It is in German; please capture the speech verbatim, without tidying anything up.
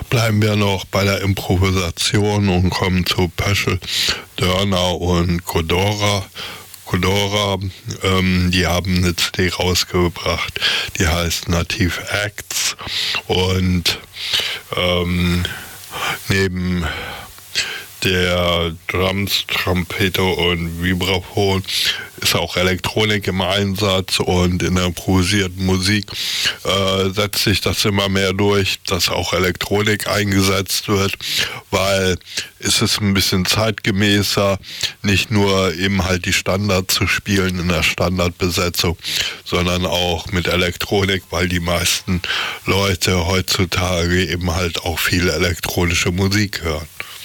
bleiben wir noch bei der Improvisation und kommen zu Peschel, Dörner und Kodora. Kodora, ähm, die haben eine C D rausgebracht, die heißt Native Acts, und ähm, neben der Drums, Trompete und Vibraphon ist auch Elektronik im Einsatz, und in der improvisierten Musik äh, setzt sich das immer mehr durch, dass auch Elektronik eingesetzt wird, weil es ist ein bisschen zeitgemäßer, nicht nur eben halt die Standards zu spielen in der Standardbesetzung, sondern auch mit Elektronik, weil die meisten Leute heutzutage eben halt auch viel elektronische Musik hören.